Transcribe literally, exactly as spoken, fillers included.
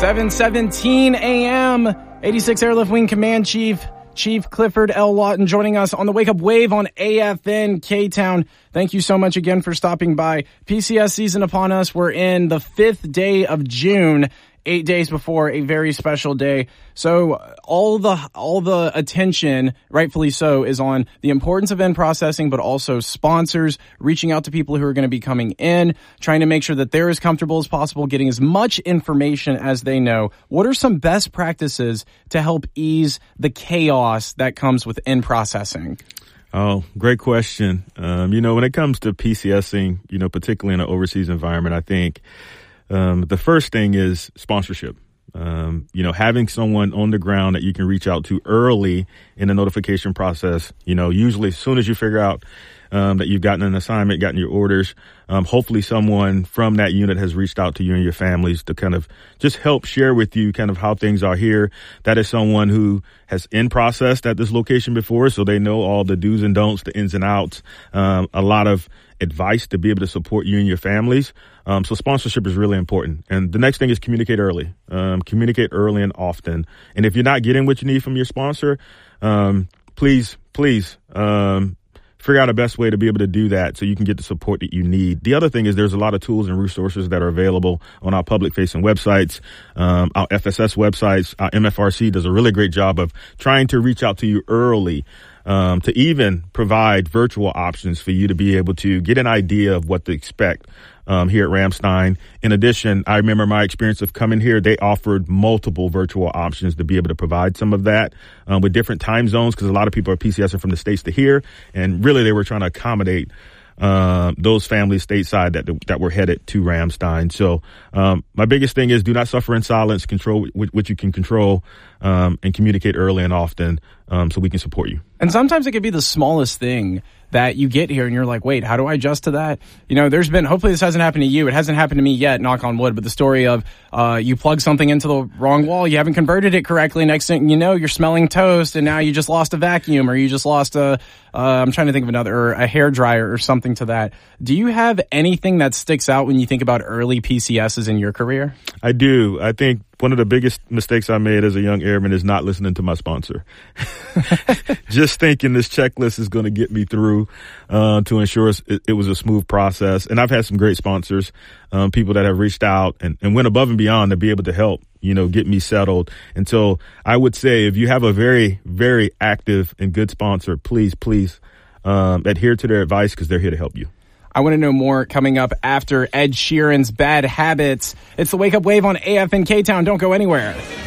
seven seventeen a.m. eighty-six Airlift Wing Command Chief, Chief Clifford L. Lawton joining us on the Wake Up Wave on A F N K-Town. Thank you so much again for stopping by. P C S season upon us. We're in the fifth day of June, eight days before a very special day. So all the all the attention, rightfully so, is on the importance of in processing, but also sponsors, reaching out to people who are going to be coming in, trying to make sure that they're as comfortable as possible, getting as much information as they know. What are some best practices to help ease the chaos that comes with in processing? Oh, great question. Um, you know, when it comes to PCSing, you know, particularly in an overseas environment, I think um, the first thing is sponsorship. Um, you know, having someone on the ground that you can reach out to early in the notification process, you know, usually as soon as you figure out um, that you've gotten an assignment, gotten your orders, um, hopefully someone from that unit has reached out to you and your families to kind of just help share with you kind of how things are here. That is someone who has in processed at this location before, so they know all the do's and don'ts, the ins and outs, um, a lot of advice to be able to support you and your families. Um, so sponsorship is really important. And the next thing is communicate early. Um, communicate early and often. And if you're not getting what you need from your sponsor, um, please, please, um, figure out a best way to be able to do that so you can get the support that you need. The other thing is there's a lot of tools and resources that are available on our public facing websites, um, our F S S websites. Our M F R C does a really great job of trying to reach out to you early, um, to even provide virtual options for you to be able to get an idea of what to expect um, here at Ramstein. In addition, I remember my experience of coming here. They offered multiple virtual options to be able to provide some of that um, with different time zones, because a lot of people are PCSing from the States to here. And really, they were trying to accommodate uh, those families stateside that that were headed to Ramstein. So um, my biggest thing is do not suffer in silence, control what you can control, um, and communicate early and often um, so we can support you. And sometimes it could be the smallest thing that you get here and you're like, wait, how do I adjust to that? You know, there's been, hopefully this hasn't happened to you. It hasn't happened to me yet, knock on wood, but the story of, uh, you plug something into the wrong wall, you haven't converted it correctly. Next thing you know, you're smelling toast and now you just lost a vacuum, or you just lost a, uh, I'm trying to think of another, or a hair dryer or something to that. Do you have anything that sticks out when you think about early P C S's in your career? I do. I think one of the biggest mistakes I made as a young airman is not listening to my sponsor. Just thinking this checklist is going to get me through uh, to ensure it, it was a smooth process. And I've had some great sponsors, um, people that have reached out and, and went above and beyond to be able to help, you know, get me settled. And so I would say if you have a very, very active and good sponsor, please, please um, adhere to their advice, because they're here to help you. I want to know more coming up after Ed Sheeran's Bad Habits. It's the Wake Up Wave on A F N K-Town. Don't go anywhere.